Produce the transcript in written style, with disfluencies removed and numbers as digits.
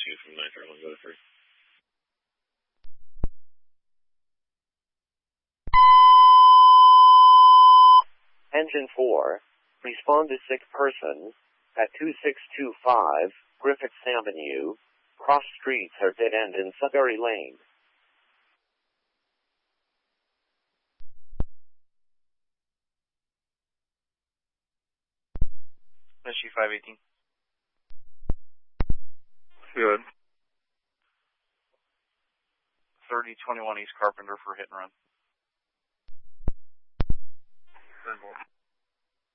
you from 931, go to 3. Engine 4, respond to sick person at 2625 Griffiths Avenue. Cross streets are dead end in Sudbury Lane. SG 518. Good. 3021 East Carpenter for hit and run. 10-4.